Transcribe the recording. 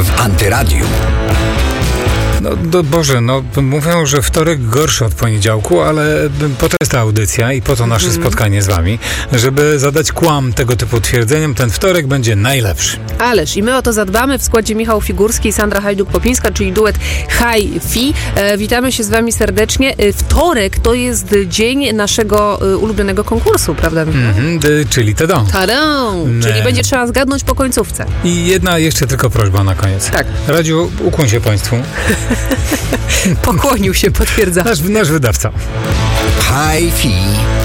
w Antyradiu. Boże, mówią, że wtorek gorszy od poniedziałku, ale po to jest ta audycja i po to nasze spotkanie z wami, żeby zadać kłam tego typu twierdzeniom. Ten wtorek będzie najlepszy. Ależ i my o to zadbamy w składzie Michał Figurski i Sandra Hajduk-Popińska, czyli duet Hi-Fi. Witamy się z wami serdecznie. Wtorek to jest dzień naszego ulubionego konkursu, prawda, Michał? Czyli Tadą. Czyli będzie trzeba zgadnąć po końcówce. I jedna jeszcze tylko prośba na koniec. Tak. Radziu, ukłoń się państwu. Pokłonił się, potwierdza. Nasz wydawca. Hi-Fi.